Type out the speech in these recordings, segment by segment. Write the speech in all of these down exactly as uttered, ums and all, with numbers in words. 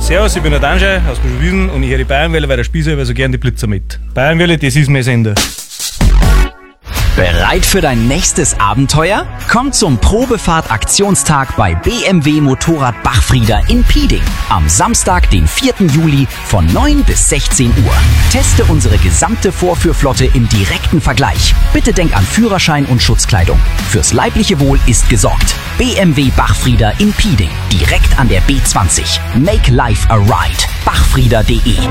Servus, ich bin der Danschei aus Kuschelwiesen und ich höre die Bayernwelle, weil der Spießer über so gern die Blitzer mit. Bayernwelle, das ist mein Sender. Bereit für dein nächstes Abenteuer? Komm zum Probefahrt-Aktionstag bei B M W Motorrad Bachfrieder in Pieding. Am Samstag, den vierten Juli von neun bis sechzehn Uhr. Teste unsere gesamte Vorführflotte im direkten Vergleich. Bitte denk an Führerschein und Schutzkleidung. Fürs leibliche Wohl ist gesorgt. B M W Bachfrieder in Pieding. Direkt an der B zwanzig. Make life a ride. bachfrieder punkt de.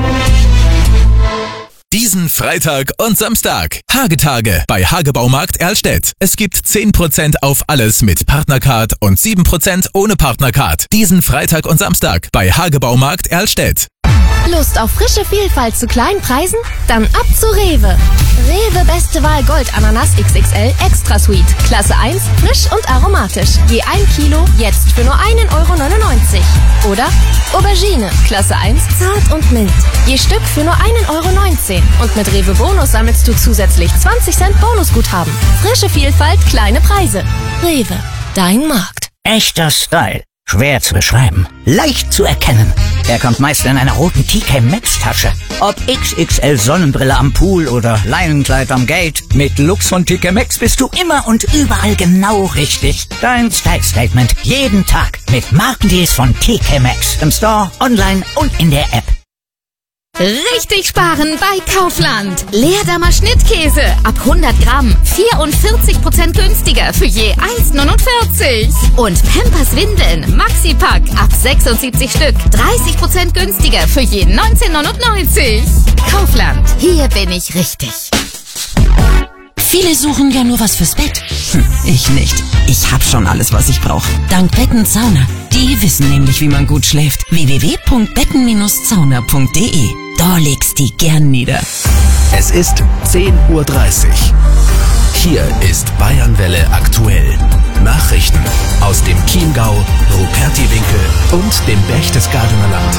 Diesen Freitag und Samstag. Hagetage bei Hagebaumarkt Erlstedt. Es gibt zehn Prozent auf alles mit Partnercard und sieben Prozent ohne Partnercard. Diesen Freitag und Samstag bei Hagebaumarkt Erlstedt. Lust auf frische Vielfalt zu kleinen Preisen? Dann ab zu Rewe. Rewe Beste Wahl Gold Ananas X X L Extra Sweet. Klasse eins, frisch und aromatisch. Je ein Kilo, jetzt für nur einen Euro neunundneunzig. Oder Aubergine, Klasse eins, zart und mild. Je Stück für nur einen Euro neunzehn. Und mit Rewe Bonus sammelst du zusätzlich zwanzig Cent Bonusguthaben. Frische Vielfalt, kleine Preise. Rewe, dein Markt. Echter Style. Schwer zu beschreiben, leicht zu erkennen. Er kommt meist in einer roten T K Maxx Tasche. Ob X X L Sonnenbrille am Pool oder Leinenkleid am Gate, mit Lux von T K Maxx bist du immer und überall genau richtig. Dein Style Statement jeden Tag mit Markendeals von T K Maxx im Store, online und in der App. Richtig sparen bei Kaufland. Leerdammer Schnittkäse ab hundert Gramm vierundvierzig Prozent günstiger für je eins neunundvierzig. Und Pampers Windeln Maxi-Pack ab sechsundsiebzig Stück dreißig Prozent günstiger für je neunzehn neunundneunzig. Kaufland, hier bin ich richtig. Viele suchen ja nur was fürs Bett. Hm, ich nicht. Ich hab schon alles, was ich brauche. Dank Betten Zauner. Die wissen nämlich, wie man gut schläft. w w w punkt betten Bindestrich zauner punkt de. Da legst die gern nieder. Es ist zehn Uhr dreißig. Hier ist Bayernwelle aktuell. Nachrichten aus dem Chiemgau, Rupertiwinkel und dem Berchtesgadener Land.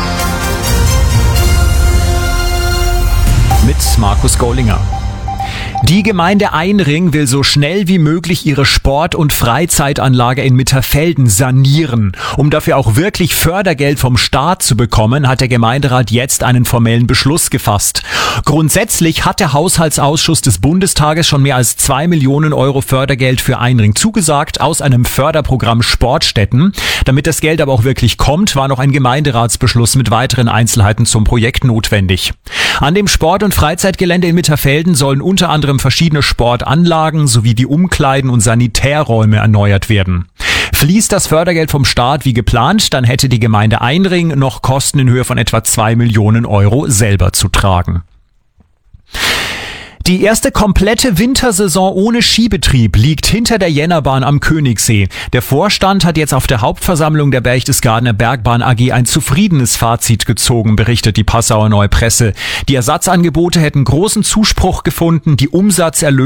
Mit Markus Gollinger. Die Gemeinde Einring will so schnell wie möglich ihre Sport- und Freizeitanlage in Mitterfelden sanieren. Um dafür auch wirklich Fördergeld vom Staat zu bekommen, hat der Gemeinderat jetzt einen formellen Beschluss gefasst. Grundsätzlich hat der Haushaltsausschuss des Bundestages schon mehr als zwei Millionen Euro Fördergeld für Einring zugesagt aus einem Förderprogramm Sportstätten. Damit das Geld aber auch wirklich kommt, war noch ein Gemeinderatsbeschluss mit weiteren Einzelheiten zum Projekt notwendig. An dem Sport- und Freizeitgelände in Mitterfelden sollen unter anderem verschiedene Sportanlagen sowie die Umkleiden- und Sanitärräume erneuert werden. Fließt das Fördergeld vom Staat wie geplant, dann hätte die Gemeinde Einring noch Kosten in Höhe von etwa zwei Millionen Euro selber zu tragen. Die erste komplette Wintersaison ohne Skibetrieb liegt hinter der Jännerbahn am Königssee. Der Vorstand hat jetzt auf der Hauptversammlung der Berchtesgadener Bergbahn A G ein zufriedenes Fazit gezogen, berichtet die Passauer Neue Presse. Die Ersatzangebote hätten großen Zuspruch gefunden, die Umsatzerlöse